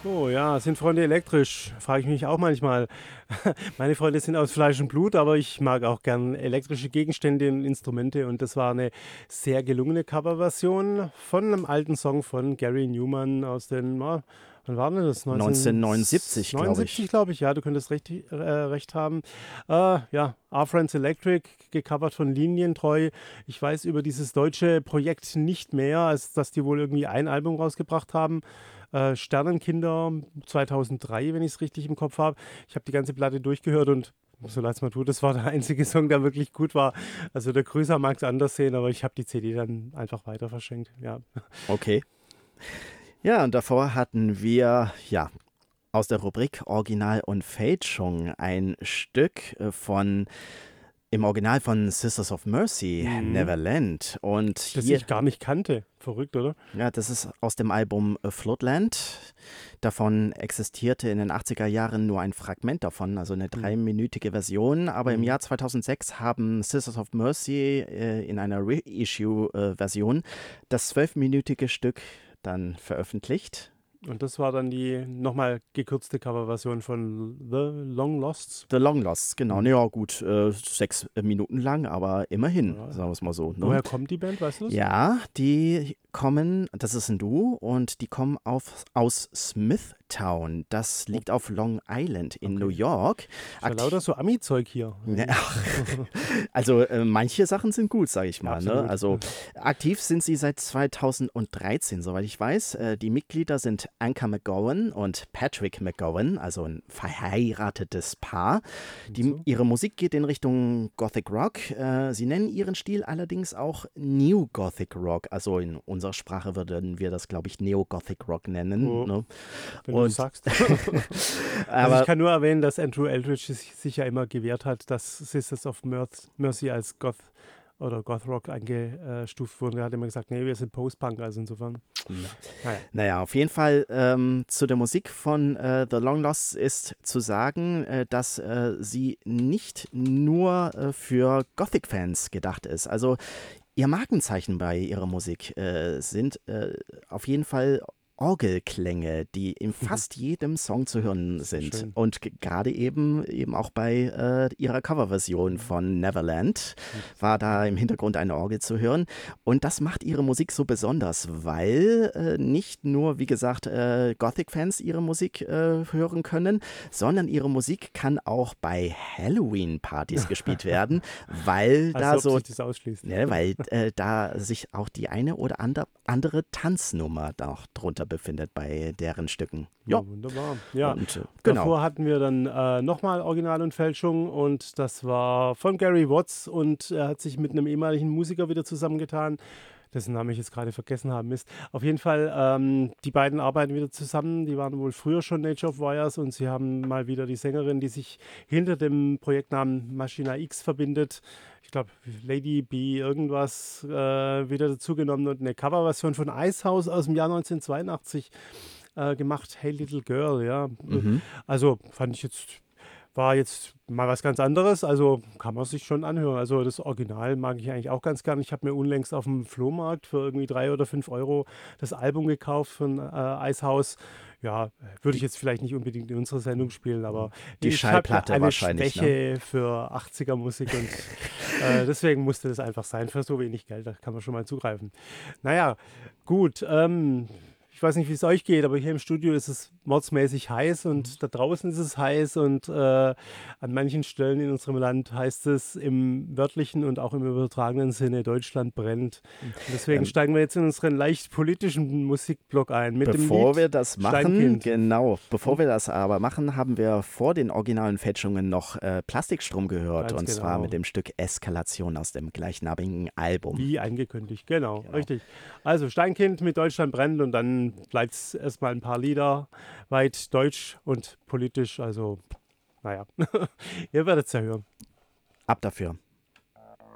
Oh ja, sind Freunde elektrisch? Frage ich mich auch manchmal. Meine Freunde sind aus Fleisch und Blut, aber ich mag auch gern elektrische Gegenstände und Instrumente und das war eine sehr gelungene Coverversion von einem alten Song von Gary Newman aus den, wann war denn das? 1979, glaube ich. 1979, glaube ich. Ja, du könntest recht haben. Ja, Our Friends Electric, gecovert von Linientreu. Ich weiß über dieses deutsche Projekt nicht mehr, als dass die wohl irgendwie ein Album rausgebracht haben. Sternenkinder 2003, wenn ich es richtig im Kopf habe. Ich habe die ganze Platte durchgehört und so leid es mir tut, das war der einzige Song, der wirklich gut war. Also der Größer mag es anders sehen, aber ich habe die CD dann einfach weiter verschenkt. Ja. Okay. Ja, und davor hatten wir, ja, aus der Rubrik Original und Fälschung ein Stück von, im Original von Sisters of Mercy, Mhm. Neverland. Und Das hier, ich gar nicht kannte. Verrückt, oder? ja, das ist aus dem Album Floodland. Davon existierte in den 80er Jahren nur ein Fragment davon, also eine Mhm. dreiminütige Version. Aber im Mhm. Jahr 2006 haben Sisters of Mercy in einer Reissue-Version das zwölfminütige Stück dann veröffentlicht. Und das war dann die nochmal gekürzte Coverversion von The Long Losts. The Long Lost, genau. Mhm. Ja, gut, 6 Minuten lang, aber immerhin, Ja. sagen wir es mal so. Ne? Woher kommt die Band, weißt du das? Ja, die kommen, das ist ein Duo und die kommen aus Smithtown. Das Oh, liegt auf Long Island in New okay. York. Ist ja lauter so Ami-Zeug hier. Ja, Irgendwie. also manche Sachen sind gut, sage ich Ja, mal. Ne? absolut. Also aktiv sind sie seit 2013, soweit ich weiß. Die Mitglieder sind Anka McGowan und Patrick McGowan, also ein verheiratetes Paar. Und so. Ihre Musik geht in Richtung Gothic Rock. Sie nennen ihren Stil allerdings auch New Gothic Rock. Also in unserer Sprache würden wir das, glaube ich, Neo Gothic Rock nennen. Oh, Ne? wenn du das Und sagst. Also ich aber kann nur erwähnen, dass Andrew Eldridge sich ja immer gewehrt hat, dass Sisters of Mercy als Goth oder Goth Rock eingestuft wurden. Er hat immer gesagt, nee, wir sind Post-Punk, also insofern. Naja. naja, auf jeden Fall zu der Musik von The Long Lost ist zu sagen, dass sie nicht nur für Gothic-Fans gedacht ist. Also ihr Markenzeichen bei ihrer Musik sind auf jeden Fall Orgelklänge, die in fast jedem Song zu hören sind. Schön. Und gerade eben auch bei ihrer Coverversion von Neverland war da im Hintergrund eine Orgel zu hören. Und das macht ihre Musik so besonders, weil nicht nur, wie gesagt, Gothic-Fans ihre Musik hören können, sondern ihre Musik kann auch bei Halloween-Partys gespielt werden, weil Als da ob so, sich das ausschließt. ne, weil da sich auch die eine oder andere Tanznummer da auch drunter befindet bei deren Stücken. Ja, Ja, wunderbar. Ja, und genau. davor hatten wir dann nochmal Original und Fälschung und das war von Gary Watts und er hat sich mit einem ehemaligen Musiker wieder zusammengetan, dessen Namen ich jetzt gerade vergessen habe, Mist. Auf jeden Fall, die beiden arbeiten wieder zusammen. Die waren wohl früher schon Nature of Wires und sie haben mal wieder die Sängerin, die sich hinter dem Projektnamen Machina X verbindet. Ich glaube, Lady B irgendwas wieder dazugenommen und eine Coverversion von Icehouse aus dem Jahr 1982 gemacht. Hey Little Girl, ja. Mhm. Also fand ich jetzt, war jetzt mal was ganz anderes, also kann man sich schon anhören. Also das Original mag ich eigentlich auch ganz gern. Ich habe mir unlängst auf dem Flohmarkt für irgendwie 3 oder 5 € das Album gekauft von Icehouse. Ja, würde ich Die, jetzt vielleicht nicht unbedingt in unserer Sendung spielen, aber die ich habe Schallplatte eine wahrscheinlich, ne? Schwäche für 80er Musik und deswegen musste das einfach sein. Für so wenig Geld, da kann man schon mal zugreifen. Naja, gut. Ich weiß nicht, wie es euch geht, aber hier im Studio ist es mordsmäßig heiß und da draußen ist es heiß und an manchen Stellen in unserem Land heißt es im wörtlichen und auch im übertragenen Sinne, Deutschland brennt. Und deswegen Ähm, steigen wir jetzt in unseren leicht politischen Musikblock ein mit dem Bevor wir Lied das machen, Steinkind. genau, bevor Hm? wir das aber machen, haben wir vor den originalen Fälschungen noch Plastikstrom gehört Ganz und zwar mit genau. dem Stück Eskalation aus dem gleichnamigen Album. Wie angekündigt, genau, Genau. richtig. Also Steinkind mit Deutschland brennt und dann bleibt es erstmal ein paar Lieder weit deutsch und politisch. Also, naja, ihr werdet es ja hören. Ab dafür.